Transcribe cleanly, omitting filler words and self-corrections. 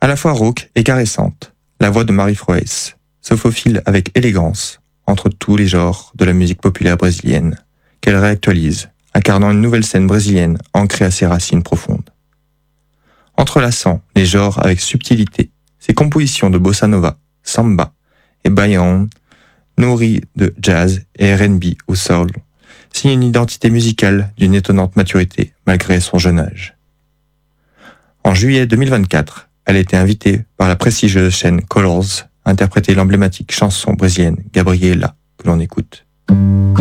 À la fois rauque et caressante, la voix de Marie Froes se faufile avec élégance entre tous les genres de la musique populaire brésilienne, qu'elle réactualise, incarnant une nouvelle scène brésilienne ancrée à ses racines profondes. Entrelaçant les genres avec subtilité, ses compositions de bossa nova, samba et baião, nourries de jazz et R&B ou soul, signent une identité musicale d'une étonnante maturité malgré son jeune âge. En juillet 2024, elle a été invitée par la prestigieuse chaîne Colors à interpréter l'emblématique chanson brésilienne Gabriela que l'on écoute.